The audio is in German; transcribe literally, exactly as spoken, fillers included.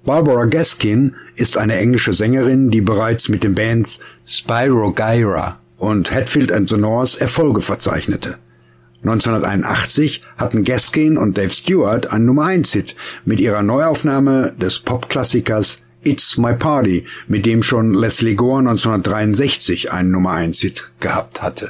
Barbara Gaskin ist eine englische Sängerin, die bereits mit den Bands Spyro Gyra und Hatfield and the North Erfolge verzeichnete. neunzehnhunderteinundachtzig hatten Gaskin und Dave Stewart einen Nummer eins Hit mit ihrer Neuaufnahme des Popklassikers It's My Party, mit dem schon Leslie Gore neunzehnhundertdreiundsechzig einen Nummer eins Hit gehabt hatte.